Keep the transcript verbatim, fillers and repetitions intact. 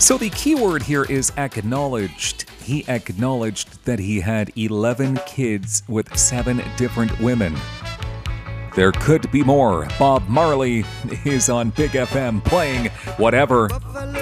So the key word here is acknowledged. He acknowledged that he had eleven kids with seven different women. There could be more. Bob Marley is on Big F M playing whatever.